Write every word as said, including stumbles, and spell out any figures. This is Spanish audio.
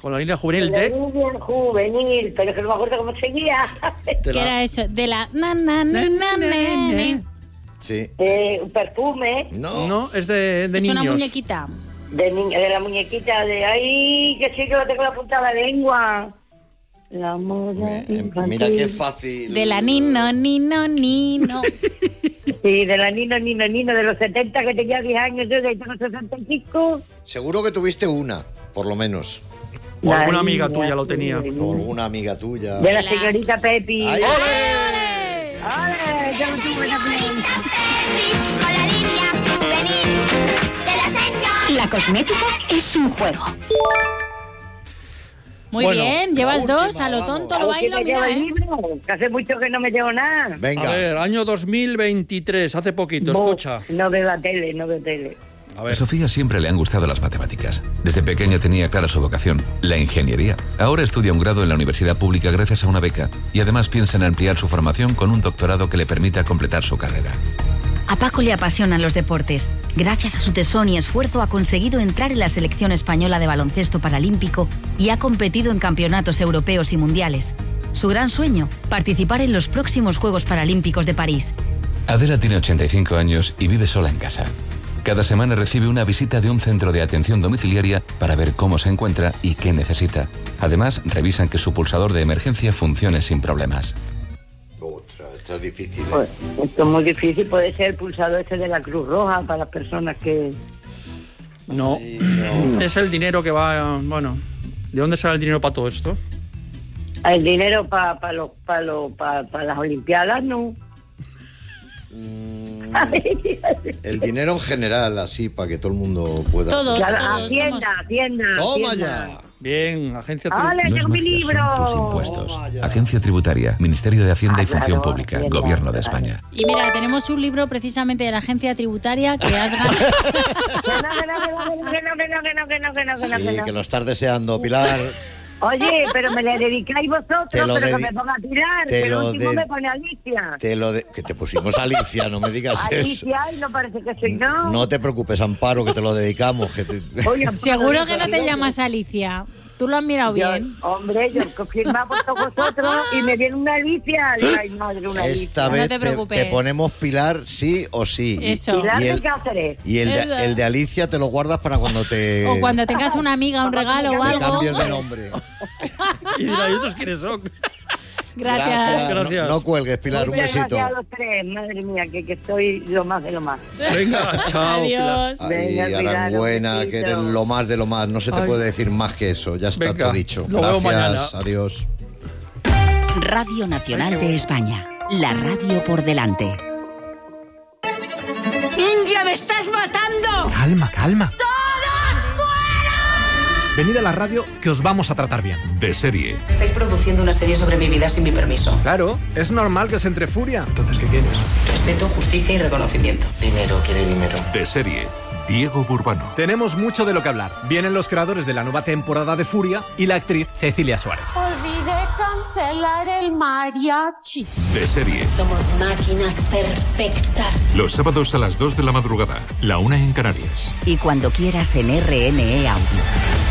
Con la línea juvenil la de... línea juvenil, pero que no me acuerdo cómo seguía. ¿Qué era eso? De la... Na, na, na, na, na. Sí. Eh, un perfume. No. No, es de, de Es niños. una muñequita. De, niña, de la muñequita de ahí, que sí que lo tengo en la punta de la lengua. La moda Eh, infantil. Mira qué fácil. De la Nino, Nino, Nino. Sí, de la Nino, Nino, Nino, de los setenta, que tenía diez años, yo de tengo sesenta y cinco. Seguro que tuviste una, por lo menos. O La alguna amiga niña, tuya lo tenía. sí. O alguna amiga tuya. De la La- señorita Pepi. Ay, ¡Ole! ¡Ale! Yo no tuve una Pepi. Con la línea juvenil de la señora. La cosmética es un juego. Muy Bueno, bien, llevas última, dos, a lo vamos. tonto lo A ver si bailo, me llevo mira, el ¿eh? libro, que hace mucho que no me llevo nada. Venga. A ver, año dos mil veintitrés, hace poquito, Bo, escucha. No veo la tele, no veo tele. A A ver. Sofía siempre le han gustado las matemáticas. Desde pequeña tenía clara su vocación, la ingeniería. Ahora estudia un grado en la universidad pública gracias a una beca y además piensa en ampliar su formación con un doctorado que le permita completar su carrera. A Paco le apasionan los deportes. Gracias a su tesón y esfuerzo ha conseguido entrar en la selección española de baloncesto paralímpico y ha competido en campeonatos europeos y mundiales. Su gran sueño, participar en los próximos Juegos Paralímpicos de París. Adela tiene ochenta y cinco años y vive sola en casa. Cada semana recibe una visita de un centro de atención domiciliaria para ver cómo se encuentra y qué necesita. Además, revisan que su pulsador de emergencia funcione sin problemas. Otra, esta es difícil. ¿eh? Pues, esto es muy difícil, puede ser el pulsador ese de la Cruz Roja para las personas que... No. Ay, no. Es el dinero que va... Bueno, ¿de dónde sale el dinero para todo esto? El dinero para pa los pa lo, pa, pa las Olimpiadas, ¿no? Mm, el dinero en general, así, para que todo el mundo pueda... Todos, Ya, todos Hacienda, somos- Hacienda, ¡Toma Hacienda. ya! Bien, agencia... ¡Ale, No es tengo mi magia, libro! son tus impuestos. Toma ya. Agencia Tributaria, Ministerio de Hacienda Ah, y Función claro, Pública, Hacienda, Gobierno de claro. España. Y mira, tenemos un libro precisamente de la agencia tributaria que has ganado. Que no, que no, que no, que no, que no, que no, que no, que no, que no, que Sí, no. que lo estás deseando, Pilar. Oye, pero me le dedicáis vosotros, Te lo pero dedi- que me ponga a tirar, te que el lo último de- me pone Alicia. Te lo de... Que te pusimos Alicia, no me digas eso. Alicia, y no parece que soy yo. No te preocupes, Amparo, que te lo dedicamos. Que te... Oye, Amparo, Seguro que no te yo- llamas Alicia. Tú lo has mirado yo- bien. Hombre, yo firmaba por todos vosotros y me viene una Alicia. Digo, ay, madre, una Esta Alicia. vez No te te, preocupes. te ponemos Pilar sí o sí. Y- Eso. Pilar Y de el- Cáceres. Y el Eso. de, el de Alicia te lo guardas para cuando te, O cuando tengas una amiga, un regalo o te algo. cambies de nombre. Y dirá, ¿y estos quiénes son? Gracias. Gracias. No, no cuelgues, Pilar, un Muchas besito. gracias a los tres, madre mía, que, que estoy lo más de lo más. Venga, chao. Adiós. Ay, Venga, Pilar, Aranbuena, un que besito. eres lo más de lo más. No se te Ay. puede decir más que eso. Ya está Venga, todo dicho. lo veo mañana. Gracias, adiós. Radio Nacional de España. La radio por delante. ¡India, me estás matando! Calma, calma. ¡Todos fuera! Venid a la radio que os vamos a tratar bien. De serie. Estáis produciendo una serie sobre mi vida sin mi permiso. Claro, es normal que se entre furia. Entonces, ¿qué quieres? Respeto, justicia y reconocimiento. Dinero, quiere dinero. De serie. Diego Burbano. Tenemos mucho de lo que hablar. Vienen los creadores de la nueva temporada de Furia y la actriz Cecilia Suárez. Olvidé cancelar el mariachi. De serie. Somos máquinas perfectas. Los sábados a las dos de la madrugada. La una en Canarias. Y cuando quieras en R M E Audio.